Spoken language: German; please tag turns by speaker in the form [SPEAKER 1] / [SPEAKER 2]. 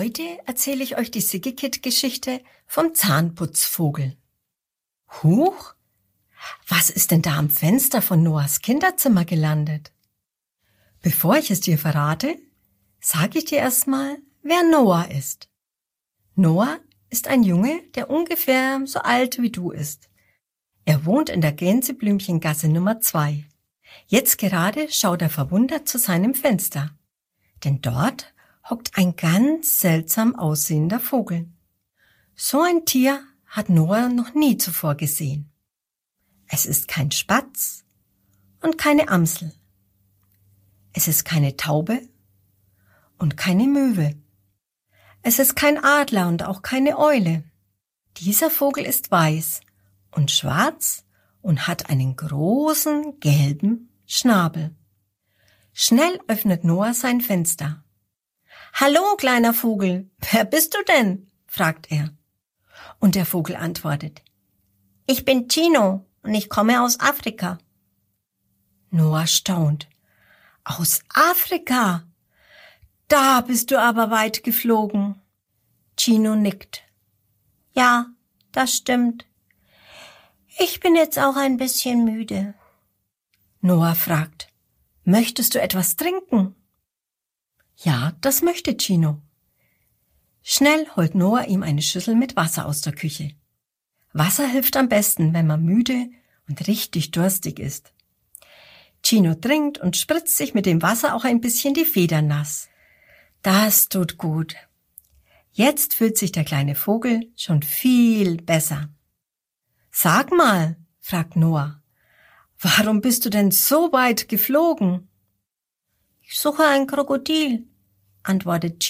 [SPEAKER 1] Heute erzähle ich euch die Sigikit-Geschichte vom Zahnputzvogel. Huch, was ist denn da am Fenster von Noahs Kinderzimmer gelandet? Bevor ich es dir verrate, sage ich dir erstmal, wer Noah ist. Noah ist ein Junge, der ungefähr so alt wie du ist. Er wohnt in der Gänseblümchengasse Nummer 2. Jetzt gerade schaut er verwundert zu seinem Fenster, denn dort hockt ein ganz seltsam aussehender Vogel. So ein Tier hat Noah noch nie zuvor gesehen. Es ist kein Spatz und keine Amsel. Es ist keine Taube und keine Möwe. Es ist kein Adler und auch keine Eule. Dieser Vogel ist weiß und schwarz und hat einen großen gelben Schnabel. Schnell öffnet Noah sein Fenster. »Hallo, kleiner Vogel, wer bist du denn?« fragt er. Und der Vogel antwortet, »Ich bin Chino und ich komme aus Afrika.« Noah staunt. »Aus Afrika? Da bist du aber weit geflogen.« Chino nickt. »Ja, das stimmt. Ich bin jetzt auch ein bisschen müde.« Noah fragt, »Möchtest du etwas trinken?« »Ja, das möchte Chino.« Schnell holt Noah ihm eine Schüssel mit Wasser aus der Küche. Wasser hilft am besten, wenn man müde und richtig durstig ist. Chino trinkt und spritzt sich mit dem Wasser auch ein bisschen die Federn nass. Das tut gut. Jetzt fühlt sich der kleine Vogel schon viel besser. »Sag mal«, fragt Noah, »warum bist du denn so weit geflogen?« »Ich suche ein Krokodil«, antwortet